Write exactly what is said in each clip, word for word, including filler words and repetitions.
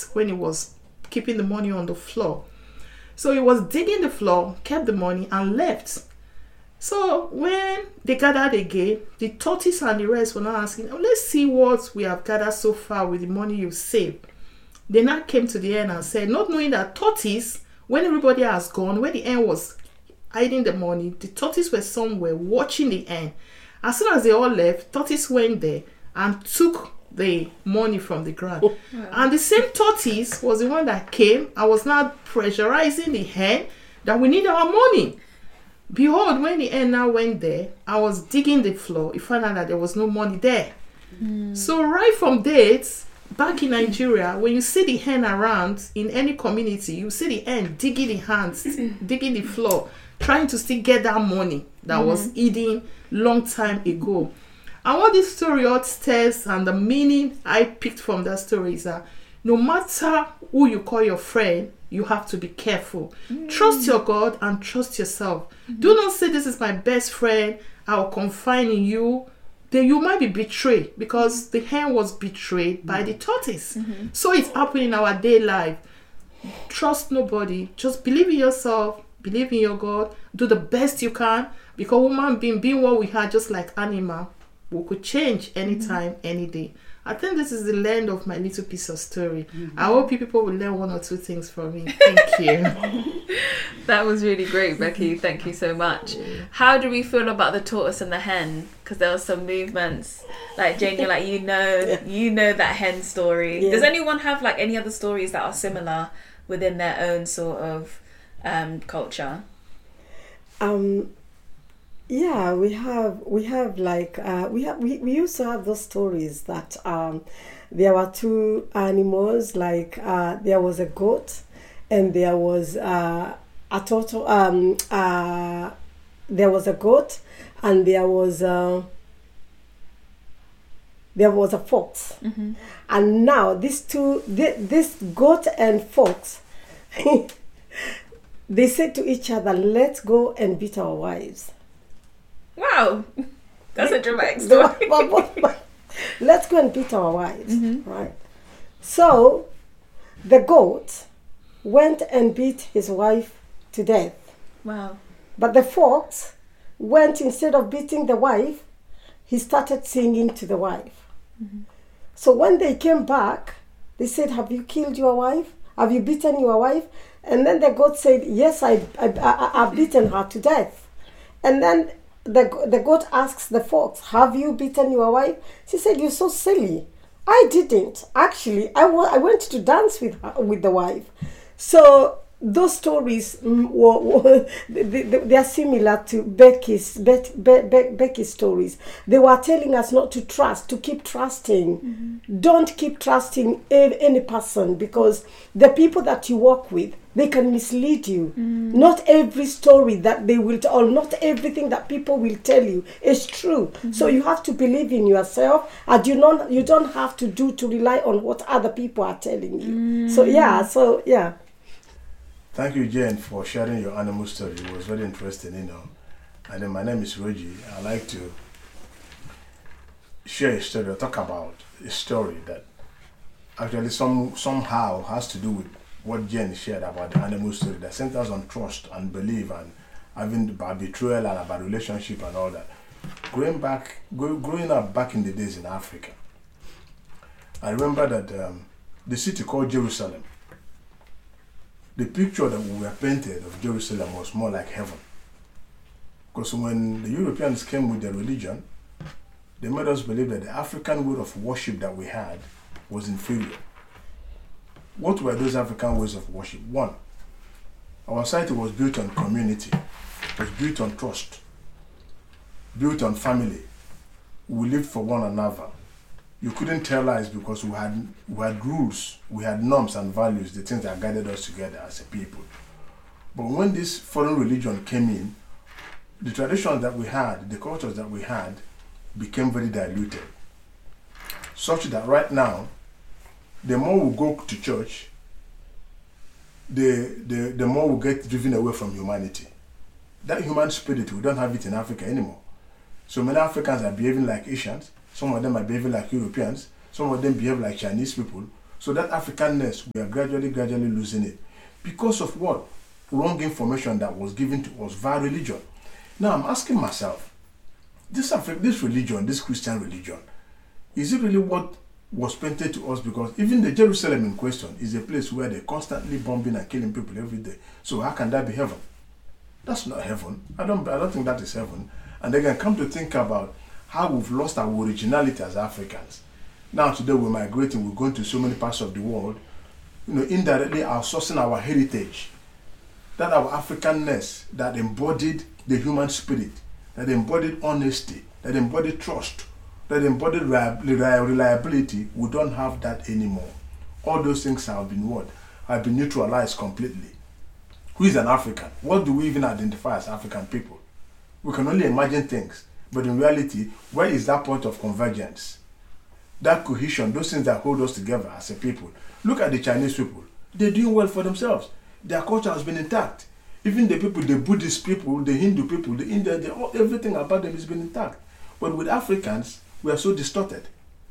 left when he was keeping the money on the floor. So he was digging the floor, kept the money, and left. So when they gathered again, the tortoise and the rest were now asking, oh, let's see what we have gathered so far with the money you saved. They now came to the end and said, not knowing that tortoise, when everybody has gone, when the hen was hiding the money, the tortoise were somewhere watching the hen. As soon as they all left, tortoise went there and took the money from the ground. Oh. Wow. And the same tortoise was the one that came and was now pressurizing the hen that we need our money. Behold, when the hen now went there, I was digging the floor. He found out that there was no money there. Mm. So right from dates, back in Nigeria, when you see the hen around in any community, you see the hen digging the hands, digging the floor, trying to still get that money that mm-hmm. was hidden long time ago. And what this story all tells, and the meaning I picked from that story, is that no matter who you call your friend, you have to be careful. Mm. Trust your God and trust yourself. Mm-hmm. Do not say, this is my best friend, I will confide in you. Then you might be betrayed, because the hen was betrayed mm-hmm. by the tortoise. Mm-hmm. So it's happening in our day life. Trust nobody. Just believe in yourself. Believe in your God. Do the best you can. Because human being, being what we are, just like animal, we could change anytime, mm-hmm. any day. I think this is the end of my little piece of story. Mm-hmm. I hope you people will learn one or two things from me. Thank you. That was really great, Becky. Thank you so much. How do we feel about the tortoise and the hen? Because there were some movements. Like Jane, you're like, you know, yeah. you know that hen story. Yeah. Does anyone have like any other stories that are similar within their own sort of um, culture? Um. Yeah, we have we have like uh, we have we, we used to have those stories that um, there were two animals, like uh, there was a goat and there was uh, a turtle. Um, uh, there was a goat and there was uh, there was a fox, mm-hmm. and now these two th- this goat and fox, they said to each other, "Let's go and beat our wives." Wow, that's a dramatic story. Let's go and beat our wives, mm-hmm. right? So the goat went and beat his wife to death. Wow. But the fox went, instead of beating the wife, he started singing to the wife. Mm-hmm. So when they came back, they said, have you killed your wife? Have you beaten your wife? And then the goat said, yes, I, I, I, I've beaten her to death. And then The the goat asks the fox, have you beaten your wife? She said, you're so silly. I didn't. Actually, I, wa- I went to dance with her, with the wife. So those stories, mm, were, were, they, they, they are similar to Becky's, Be- Be- Be- Becky's stories. They were telling us not to trust, to keep trusting. Mm-hmm. Don't keep trusting any person, because the people that you work with, they can mislead you. Mm. Not every story that they will tell, or not everything that people will tell you is true. Mm-hmm. So you have to believe in yourself, and you don't you don't have to do to rely on what other people are telling you. Mm. So yeah, so yeah. Thank you, Jane, for sharing your animal story. It was very interesting, you know. And then my name is Roji. I like to share a story, or talk about a story that actually some somehow has to do with what Jen shared about the animal story, that centers on trust and belief and having about betrayal and about relationship and all that. Growing back, grow, growing up back in the days in Africa, I remember that um, the city called Jerusalem, the picture that we were painted of Jerusalem was more like heaven. Because when the Europeans came with their religion, they made us believe that the African way of worship that we had was inferior. What were those African ways of worship? One, our society was built on community, was built on trust, built on family. We lived for one another. You couldn't tell lies because we had we had rules, we had norms and values, the things that guided us together as a people. But when this foreign religion came in, the traditions that we had, the cultures that we had, became very diluted. Such that right now, the more we go to church, the, the, the more we get driven away from humanity. That human spirit, we don't have it in Africa anymore. So many Africans are behaving like Asians. Some of them are behaving like Europeans. Some of them behave like Chinese people. So that Africanness, we are gradually, gradually losing it. Because of what? Wrong information that was given to us via religion. Now I'm asking myself, this Afri- this religion, this Christian religion, is it really what was painted to us? Because even the Jerusalem in question is a place where they're constantly bombing and killing people every day. So how can that be heaven? That's not heaven. I don't I don't think that is heaven. And they can come to think about how we've lost our originality as Africans. Now today we're migrating, we're going to so many parts of the world, you know, indirectly outsourcing our heritage. That our Africanness that embodied the human spirit, that embodied honesty, that embodied trust, that embodied reliability, we don't have that anymore. All those things have been what? Have been neutralized completely. Who is an African? What do we even identify as African people? We can only imagine things, but in reality, where is that point of convergence? That cohesion, those things that hold us together as a people. Look at the Chinese people. They're doing well for themselves. Their culture has been intact. Even the people, the Buddhist people, the Hindu people, the Indian, the, everything about them has been intact. But with Africans, we are so distorted.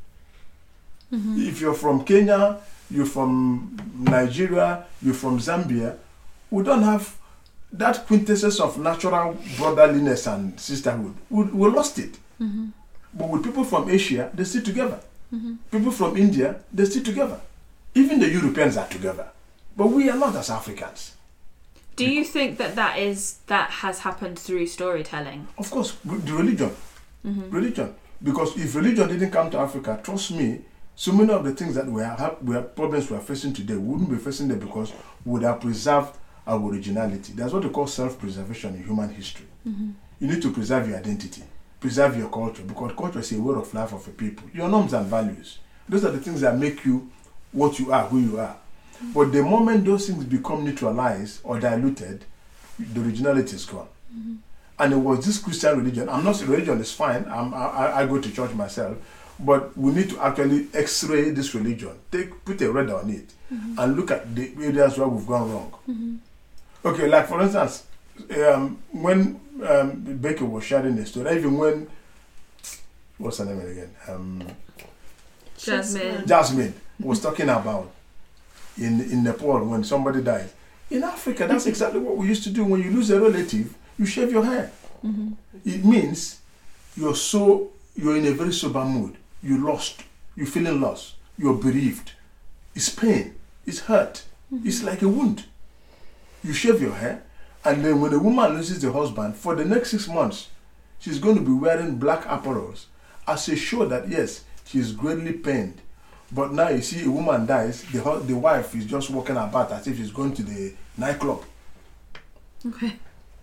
Mm-hmm. If you're from Kenya, you're from Nigeria, you're from Zambia, we don't have that quintessence of natural brotherliness and sisterhood. We, we lost it. Mm-hmm. But with people from Asia, they stick together. Mm-hmm. People from India, they stick together. Even the Europeans are together. But we are not as Africans. Do you think that that is that has happened through storytelling? Of course, the religion. Mm-hmm. Religion. Because if religion didn't come to Africa, trust me, so many of the things that we have, we have problems we are facing today, we wouldn't be facing them because we would have preserved our originality. That's what they call self-preservation in human history. Mm-hmm. You need to preserve your identity, preserve your culture, because culture is a way of life of a people. Your norms and values. Those are the things that make you what you are, who you are. Mm-hmm. But the moment those things become neutralized or diluted, the originality is gone. Mm-hmm. And it was this Christian religion. I'm not saying religion is fine. I'm, I, I go to church myself. But we need to actually x-ray this religion. Take Put a red on it. Mm-hmm. And look at the areas where we've gone wrong. Mm-hmm. Okay, like for instance, um, when um, Becky was sharing the story, even when, what's her name again? Um, Jasmine. Jasmine was talking about in, in Nepal when somebody dies. In Africa, that's exactly what we used to do. When you lose a relative, you shave your hair. Mm-hmm. It means you're so you're in a very sober mood. You're lost. You're feeling lost. You're bereaved. It's pain. It's hurt. Mm-hmm. It's like a wound. You shave your hair, and then when a woman loses the husband, for the next six months, she's going to be wearing black apparels as a show that yes, she's greatly pained. But now you see a woman dies, the the wife is just walking about as if she's going to the nightclub. Okay.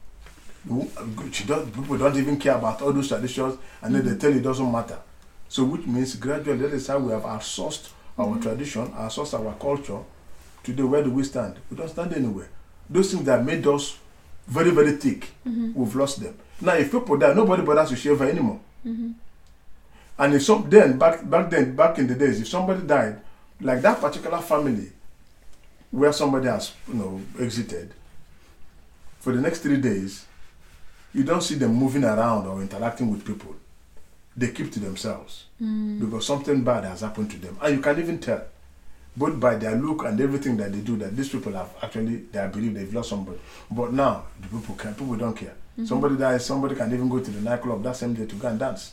She does, people don't even care about all those traditions, and then mm-hmm. they tell you it doesn't matter. So which means gradually that is how we have outsourced our mm-hmm. tradition, outsourced our culture. Today, where do we stand? We don't stand anywhere. Those things that made us very, very thick, mm-hmm. we've lost them. Now, if people die, nobody bothers to shave her anymore. Mm-hmm. And if some then back back then back in the days, if somebody died, like that particular family, where somebody has you know exited, for the next three days, you don't see them moving around or interacting with people. They keep to themselves mm. because something bad has happened to them, and you can even tell, both by their look and everything that they do, that these people have actually they believe they've lost somebody. But now the people can people don't care. Mm-hmm. Somebody dies, somebody can even go to the nightclub that same day to go and dance.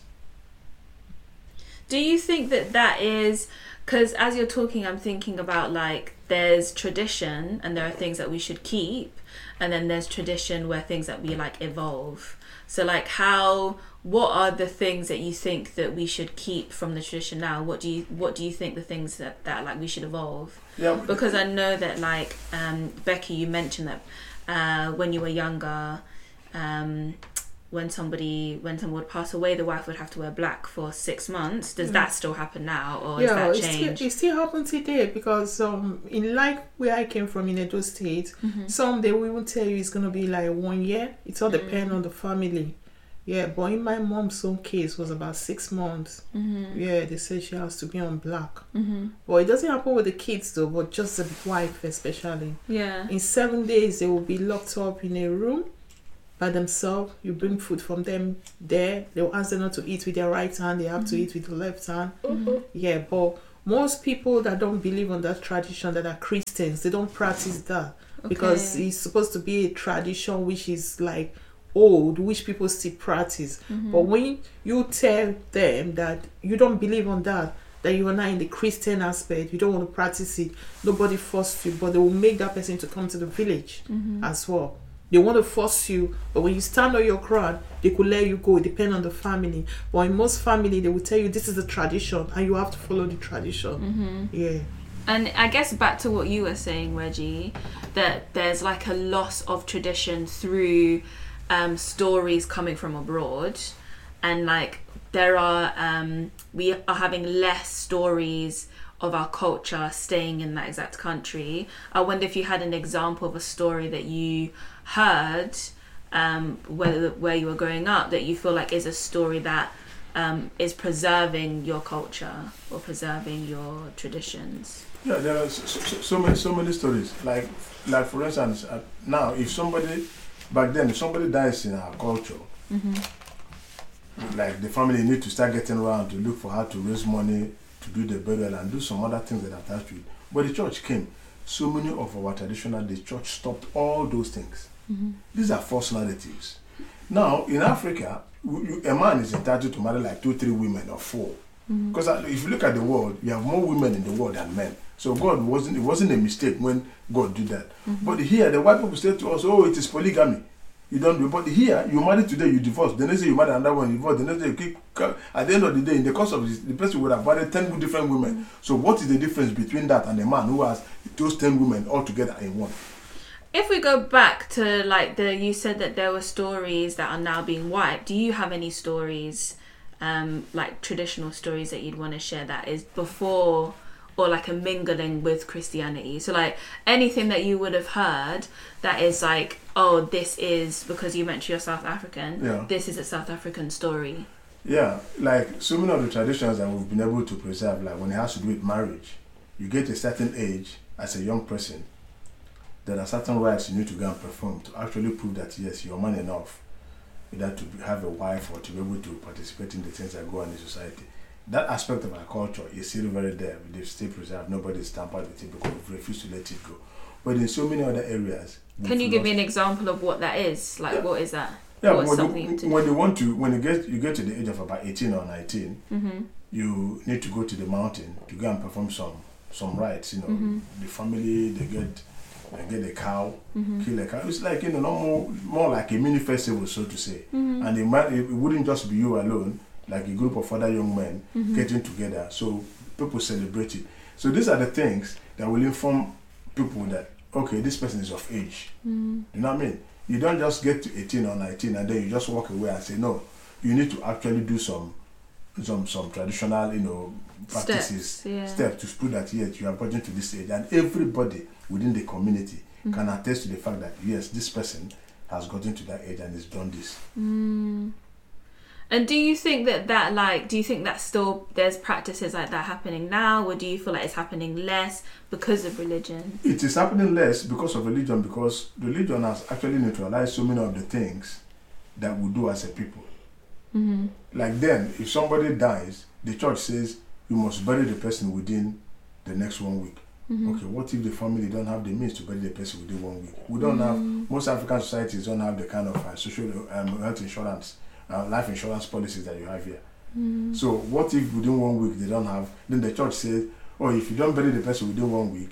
Do you think that that is because as you're talking, I'm thinking about like there's tradition and there are things that we should keep, and then there's tradition where things that we like evolve. So like how what are the things that you think that we should keep from the tradition now? What do you what do you think the things that, that like we should evolve? Yeah, because I know that like um, Becky, you mentioned that uh, when you were younger, um, when somebody when someone would pass away, the wife would have to wear black for six months. Does yeah. that still happen now, or yeah, has that it changed? Still, it still happens today because um, in like where I came from in Edo State, mm-hmm. some they will even tell you it's gonna be like one year. It all mm-hmm. depends on the family. Yeah, but in my mom's own case was about six months. Mm-hmm. Yeah, they said she has to be on black. Mm-hmm. But it doesn't happen with the kids though, but just the wife especially. Yeah. In seven days they will be locked up in a room by themselves. You bring food from them there. They will ask them not to eat with their right hand. They have mm-hmm. to eat with the left hand. Mm-hmm. Yeah, but most people that don't believe on that tradition, that are Christians, they don't practice that. Okay. Because it's supposed to be a tradition which is like old, which people still practice. Mm-hmm. But when you tell them that you don't believe on that, that you are not in the Christian aspect, you don't want to practice it, nobody forced you, but they will make that person to come to the village mm-hmm. as well. They want to force you, but when you stand on your ground, they could let you go, depend on the family. But in most family, they will tell you this is the tradition and you have to follow the tradition. Mm-hmm. Yeah. And I guess back to what you were saying, Reggie, that there's like a loss of tradition through um, stories coming from abroad, and like there are um, we are having less stories of our culture staying in that exact country. I wonder if you had an example of a story that you heard um, where where you were growing up that you feel like is a story that um, is preserving your culture or preserving your traditions. Yeah, there are so, so, so many so many stories. Like like for instance, uh, now if somebody back then if somebody dies in our culture, mm-hmm. like the family need to start getting around to look for how to raise money to do the burial and do some other things that are attached to it. But the church came. So many of our traditional, the church stopped all those things. Mm-hmm. These are false narratives. Now in Africa, you, a man is entitled to marry like two, three women or four. Because mm-hmm. if you look at the world, you have more women in the world than men. So God wasn't, it wasn't a mistake when God did that. Mm-hmm. But here, the white people say to us, oh, it is polygamy. You don't do it. But here, you marry today, you divorce. The next day, you marry another one, you divorce. The next day, you keep, at the end of the day, in the course of this, the person would have married ten different women. Mm-hmm. So what is the difference between that and a man who has those ten women all together in one? If we go back to like the, you said that there were stories that are now being wiped. Do you have any stories, um, like traditional stories that you'd want to share that is before or like a mingling with Christianity? So like anything that you would have heard that is like, oh, this is, because you mentioned you're South African, yeah. this is a South African story. Yeah, like so many of the traditions that we've been able to preserve, like when it has to do with marriage, you get a certain age as a young person, there are certain rites you need to go and perform to actually prove that yes, you're man enough either to have a wife or to be able to participate in the things that go on in society. That aspect of our culture is still very there. They've still preserved. Nobody's tampered with it because we've refused to let it go. But in so many other areas, can you give me an example of what that is? Like, yeah. what is that? Yeah, What's when, something you, to when you want to, when you get you get to the age of about eighteen or nineteen, mm-hmm. you need to go to the mountain to go and perform some some rites. You know, mm-hmm. the family they get they get a cow, mm-hmm. kill a cow. It's like you know, more more like a mini festival, so to say. Mm-hmm. And it might it wouldn't just be you alone. Like a group of other young men mm-hmm. getting together, so people celebrate it. So these are the things that will inform people that okay, this person is of age. Mm-hmm. You know what I mean? You don't just get to eighteen or nineteen and then you just walk away and say no. You need to actually do some some some traditional, you know, practices, steps, yeah. steps to prove that yes, you are getting to this age, and everybody within the community mm-hmm. can attest to the fact that yes, this person has gotten to that age and has done this. Mm. And do you think that that like, do you think that still there's practices like that happening now, or do you feel like it's happening less because of religion? It is happening less because of religion, because religion has actually neutralized so many of the things that we do as a people. Mm-hmm. Like then, if somebody dies, the church says you must bury the person within the next one week. Mm-hmm. Okay, what if the family don't have the means to bury the person within one week? We don't mm-hmm. have, most African societies don't have the kind of uh, social um, health insurance Uh, life insurance policies that you have here. Mm. So what if within one week they don't have, then the church says, oh, if you don't bury the person within one week,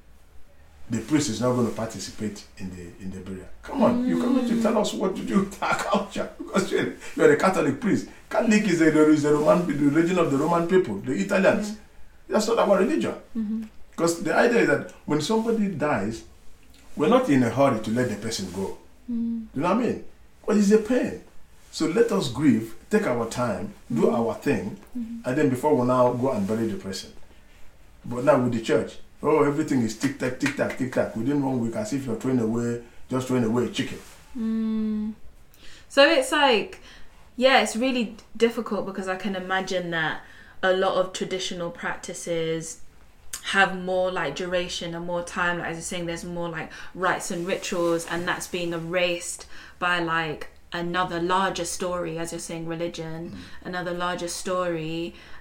the priest is not going to participate in the in the burial. Come on, mm. you come to tell us what to do with our culture, because you're, you're a Catholic priest. Catholic is, a, is the Roman, the religion of the Roman people, the Italians. Yeah. That's not our religion. Mm-hmm. Because the idea is that when somebody dies, we're not in a hurry to let the person go. Mm. You know what I mean? But it's a pain. So let us grieve, take our time, do mm-hmm. our thing, mm-hmm. and then before we now go and bury the person. But now with the church, oh, everything is tick-tack, tick-tack, tick-tack. Within one week, as if you're throwing away, just throwing away a chicken. Mm. So it's like, yeah, it's really difficult because I can imagine that a lot of traditional practices have more like duration and more time. Like as you're saying, there's more like rites and rituals, and that's being erased by like another larger story, as you're saying, religion, mm. another larger story,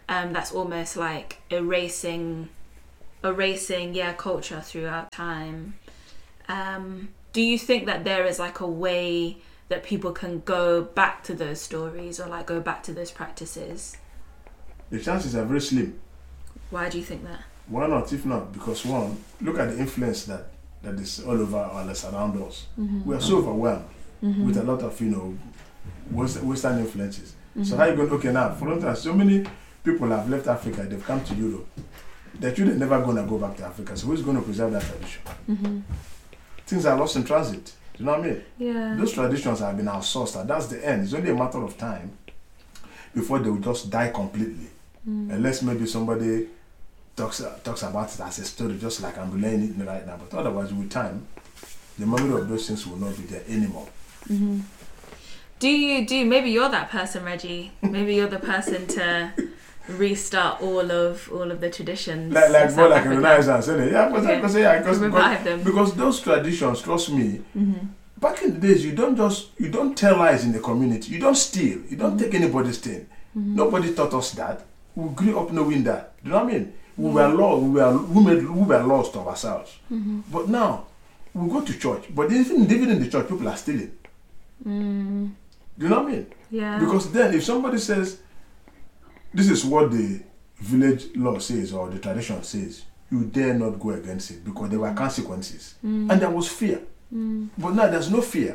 um, that's almost like erasing, erasing, yeah, culture throughout time. Um, do you think that there is like a way that people can go back to those stories or like go back to those practices? The chances are very slim. Why do you think that? Why not? If not, because one, look at the influence that, that is all over or that's around us. Mm-hmm. We are so overwhelmed mm-hmm. with a lot of, you know, Western influences. Mm-hmm. So how you going, okay now, for instance, so many people have left Africa, they've come to Europe. Their children never going to go back to Africa, so who's going to preserve that tradition? Mm-hmm. Things are lost in transit. You know what I mean? Yeah. Those traditions have been outsourced, and that's the end. It's only a matter of time before they will just die completely. Mm. Unless maybe somebody talks uh, talks about it as a story, just like I'm relaying it right now. But otherwise, with time, the memory of those things will not be there anymore. Mm-hmm. Do you do? Maybe you're that person, Reggie. Maybe you're the person to restart all of all of the traditions. Like, like more like a Renaissance, isn't it? Yeah, because okay. yeah, because, revive because, them. because those traditions, trust me. Mm-hmm. Back in the days, you don't just you don't tell lies in the community. You don't steal. You don't mm-hmm. take anybody's thing. Mm-hmm. Nobody taught us that. We grew up knowing that. Do you know what I mean? We yeah. were lost. We were we, made, we were lost of ourselves. Mm-hmm. But now we go to church. But even even in the church, people are stealing. Mm. Do you know what I mean? Yeah. Because then, if somebody says, "This is what the village law says or the tradition says," you dare not go against it because there were consequences mm. and there was fear. Mm. But now there's no fear.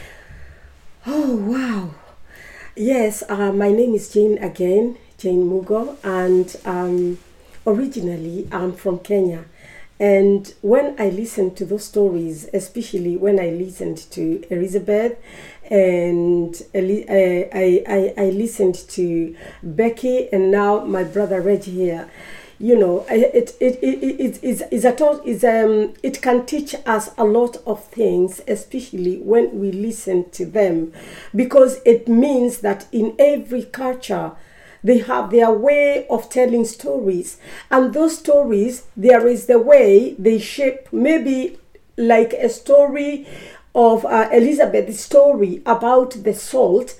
Oh wow! Yes, uh, my name is Jane again, Jane Mugo, and um, originally I'm from Kenya. And when I listened to those stories, especially when I listened to Elizabeth, and I, I, I, I listened to Becky, and now my brother Reggie here, you know, it it it it is is a thought is um it can teach us a lot of things, especially when we listen to them, because it means that in every culture they have their way of telling stories, and those stories, there is the way they shape, maybe like a story of uh, Elizabeth's story about the salt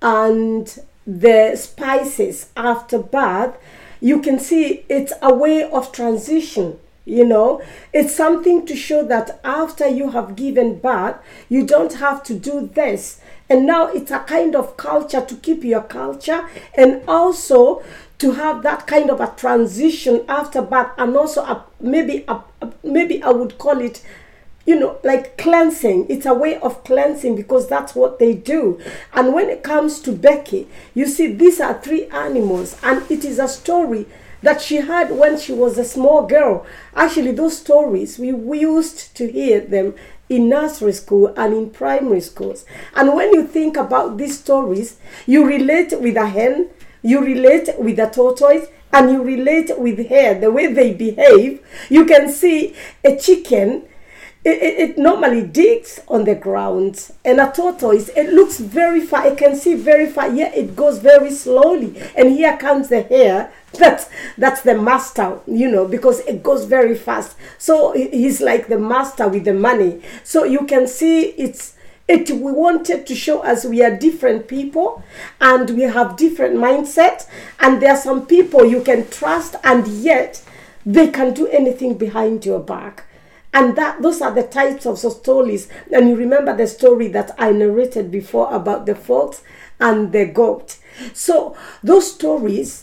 and the spices after bath. You can see it's a way of transition, you know. It's something to show that after you have given birth, you don't have to do this. And now it's a kind of culture to keep your culture, and also to have that kind of a transition after birth, and also a, maybe a, a, maybe I would call it, you know, like cleansing. It's a way of cleansing because that's what they do. And when it comes to Becky, you see, these are three animals, and it is a story that she had when she was a small girl. Actually, those stories, we, we used to hear them in nursery school and in primary schools. And when you think about these stories, you relate with a hen, you relate with a tortoise, and you relate with hare, the way they behave. You can see a chicken, It, it, it normally digs on the ground, and a tortoise, it looks very far, I can see very far, yeah, it goes very slowly, and here comes the hare, that's, that's the master, you know, because it goes very fast, so he's like the master with the money. So you can see it's, it, we wanted to show us we are different people, and we have different mindset, and there are some people you can trust, and yet they can do anything behind your back. And that those are the types of stories. And you remember the story that I narrated before about the fox and the goat. So those stories,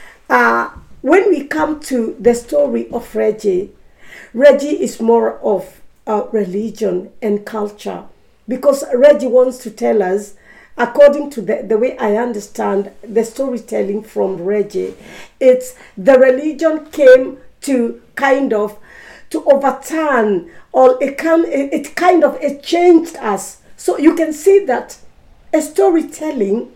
uh, when we come to the story of Reggie, Reggie is more of uh, religion and culture. Because Reggie wants to tell us, according to the, the way I understand the storytelling from Reggie, it's the religion came to kind of to overturn, or it, come, it, it kind of it changed us. So you can see that a storytelling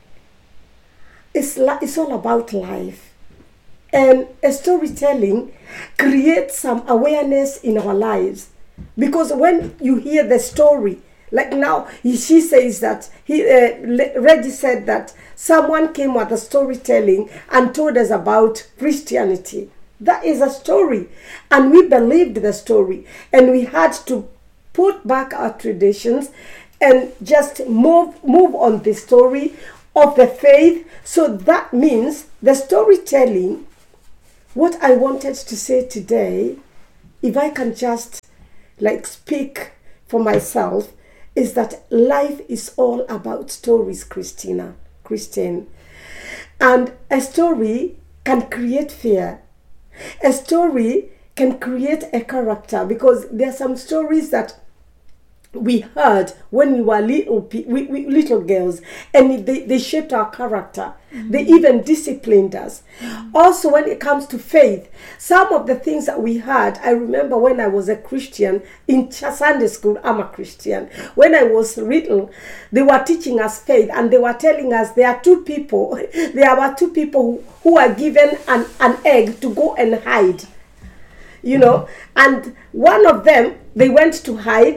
is, li- is all about life. And a storytelling creates some awareness in our lives. Because when you hear the story, like now, he, she says that, he, uh, Reggie said that someone came with a storytelling and told us about Christianity. That is a story, and we believed the story, and we had to put back our traditions and just move move on the story of the faith. So that means the storytelling, what I wanted to say today, if I can just like speak for myself, is that life is all about stories, Christina, Christine. And a story can create fear. A story can create a character, because there are some stories that we heard when we were little we, we, little girls, and they, they shaped our character. Mm-hmm. They even disciplined us. Mm-hmm. Also, when it comes to faith, some of the things that we heard, I remember when I was a Christian in Sunday school. I'm a Christian. When I was little, they were teaching us faith, and they were telling us there are two people there are two people who, who are given an, an egg to go and hide, you know, and one of them, they went to hide.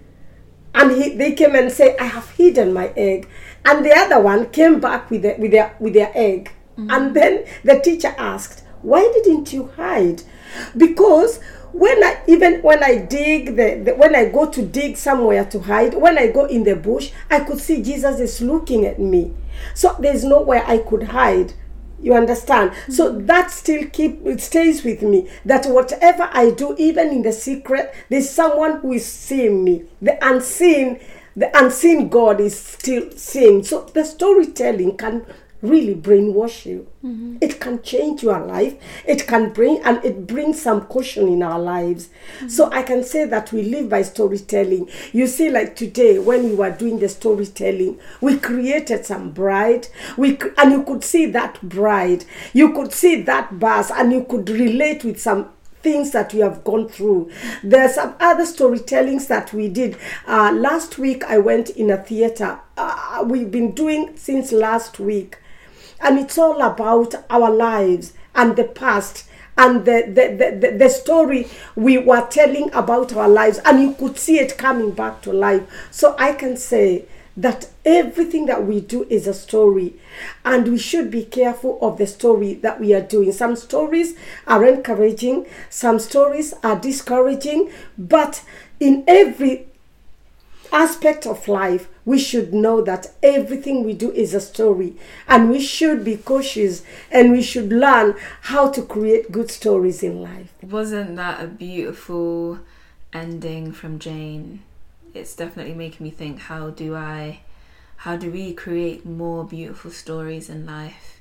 And he, they came and said, I have hidden my egg. And the other one came back with, the, with, their, with their egg. Mm-hmm. And then the teacher asked, why didn't you hide? Because when I, even when I dig, the, the, when I go to dig somewhere to hide, when I go in the bush, I could see Jesus is looking at me. So there's nowhere I could hide. You understand? Mm-hmm. So that still keep it stays with me, that whatever I do, even in the secret, there's someone who is seeing me. The unseen, the unseen God is still seeing. So the storytelling can really brainwash you. Mm-hmm. It can change your life. It can bring, and it brings some caution in our lives. Mm-hmm. So I can say that we live by storytelling. You see, like today, when we were doing the storytelling, we created some bride. We and you could see that bride. You could see that bus, and you could relate with some things that we have gone through. There are some other storytellings that we did. Uh, last week, I went in a theater. Uh, we've been doing since last week. And it's all about our lives and the past and the, the, the, the story we were telling about our lives. And you could see it coming back to life. So I can say that everything that we do is a story. And we should be careful of the story that we are doing. Some stories are encouraging. Some stories are discouraging. But in every aspect of life, we should know that everything we do is a story, and we should be cautious, and we should learn how to create good stories in life. Wasn't that a beautiful ending from Jane? It's definitely making me think, how do I how do we create more beautiful stories in life?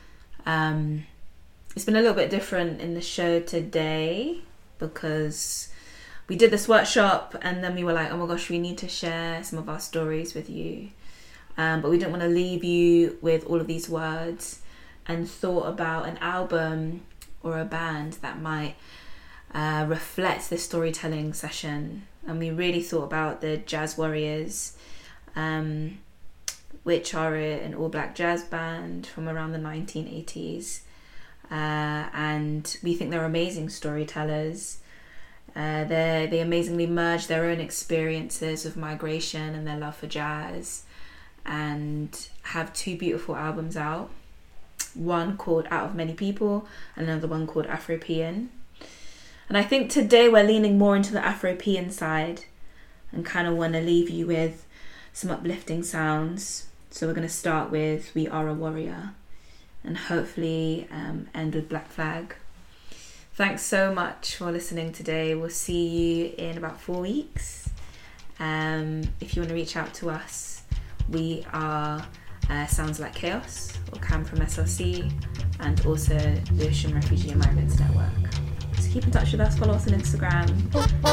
Um it's been a little bit different in the show today, because we did this workshop and then we were like, oh my gosh, we need to share some of our stories with you. Um, but we didn't want to leave you with all of these words, and thought about an album or a band that might uh, reflect this storytelling session. And we really thought about the Jazz Warriors, um, which are an all-black jazz band from around the nineteen eighties. Uh, and we think they're amazing storytellers. Uh, they they amazingly merge their own experiences of migration and their love for jazz, and have two beautiful albums out. One called Out of Many People, and another one called Afropean. And I think today we're leaning more into the Afropean side, and kind of want to leave you with some uplifting sounds. So we're going to start with We Are a Warrior, and hopefully um, end with Black Flag. Thanks so much for listening today. We'll see you in about four weeks. Um, if you want to reach out to us, we are uh, Sounds Like Chaos, or Cam from S L C, and also the Ocean Refugee and Migrants Network. So keep in touch with us, follow us on Instagram.